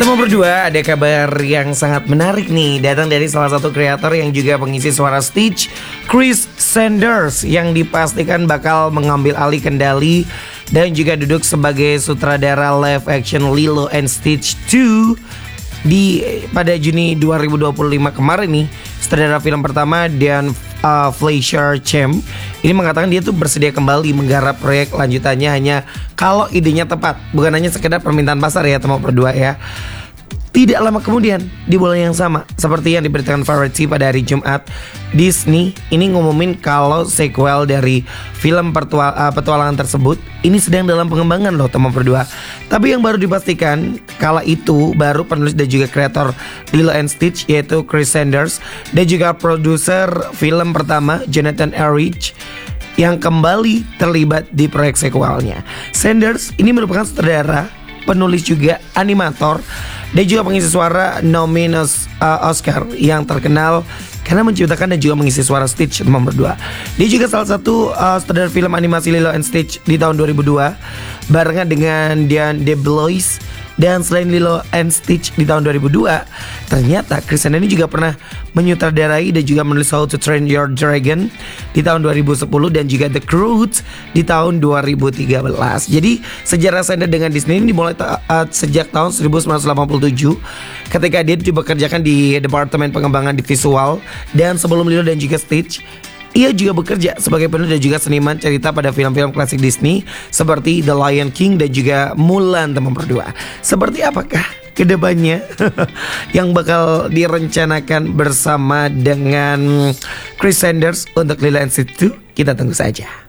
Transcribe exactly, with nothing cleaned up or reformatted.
Teman berdua, ada kabar yang sangat menarik nih, datang dari salah satu kreator yang juga pengisi suara Stitch, Chris Sanders, yang dipastikan bakal mengambil alih kendali dan juga duduk sebagai sutradara live action Lilo and Stitch dua di pada Juni dua ribu dua puluh lima kemarin nih. Sutradara film pertama Dan uh, Fleischer Champ ini mengatakan dia tuh bersedia kembali menggarap proyek lanjutannya hanya kalau idenya tepat, bukan hanya sekedar permintaan pasar ya teman berdua ya. Tidak lama kemudian, di bulan yang sama, seperti yang diberitakan Variety pada hari Jumat, Disney ini ngumumin kalau sequel dari film pertua- uh, petualangan tersebut ini sedang dalam pengembangan loh teman berdua. Tapi yang baru dipastikan kala itu baru penulis dan juga kreator Lilo and Stitch yaitu Chris Sanders dan juga produser film pertama Jonathan Erich yang kembali terlibat di proyek sequelnya. Sanders ini merupakan sutradara, penulis juga animator dan juga pengisi suara nominus uh, Oscar yang terkenal karena menciptakan dan juga mengisi suara Stitch teman berdua. Dia juga salah satu uh, sutradara film animasi Lilo and Stitch di tahun dua ribu dua barengan dengan Diane DeBlois. Dan selain Lilo and Stitch di tahun dua ribu dua, ternyata Chris Sanders ini juga pernah menyutradarai dan juga menulis How to Train Your Dragon di tahun dua ribu sepuluh dan juga The Croods di tahun dua ribu tiga belas. Jadi sejarah Sanders dengan Disney ini dimulai ta- uh, sejak tahun seribu sembilan ratus delapan puluh tujuh ketika dia dipekerjakan di Departemen Pengembangan di Visual, dan sebelum Lilo dan juga Stitch ia juga bekerja sebagai penulis dan juga seniman cerita pada film-film klasik Disney seperti The Lion King dan juga Mulan teman berdua. Seperti apakah kedepannya yang bakal direncanakan bersama dengan Chris Sanders untuk Lilo and Stitch? Kita tunggu saja.